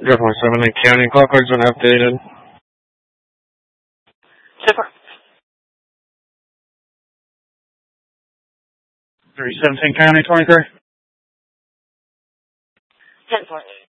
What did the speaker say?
Definitely 17 County. Clockwork's been updated. 317 County, 23. 10-4.